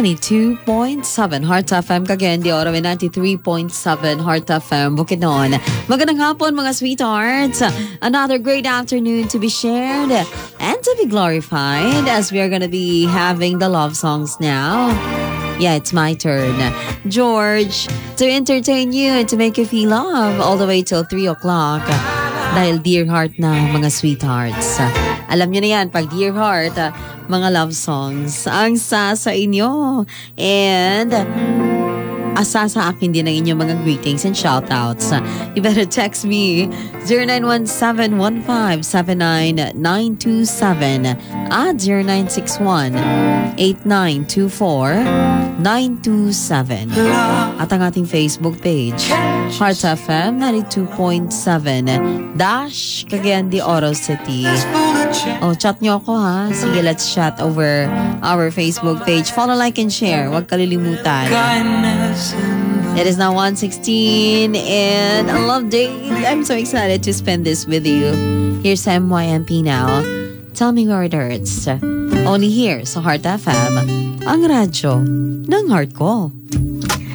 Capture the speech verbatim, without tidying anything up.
ninety-two point seven Heart F M, Cagayan de Oro, ninety-three point seven Heart F M, Bukidnon. Magandang hapon mga sweethearts. Another great afternoon to be shared and to be glorified as we are gonna be having the love songs now. Yeah, it's my turn, George, to entertain you and to make you feel love all the way till three o'clock. Dahil dear heart na mga sweethearts. Alam niyo na yan, pag dear heart, mga love songs ang sa sa inyo. And asa sa akin din ang inyong mga greetings and shoutouts. You better text me zero nine one seven one five seven nine nine two seven at zero nine six one eight nine two four nine two seven. At ang ating Facebook page, Heart F M ninety-two point seven Dash Cagayan de Oro City. Oh, chat nyo ako ha. Sige, let's chat over our Facebook page. Follow, like, and share. Huwag kalilimutan. It is now one sixteen and a love day. I'm so excited to spend this with you. Here's M Y M P now. Tell me where it hurts. Only here sa Heart F M, ang radyo ng heart ko.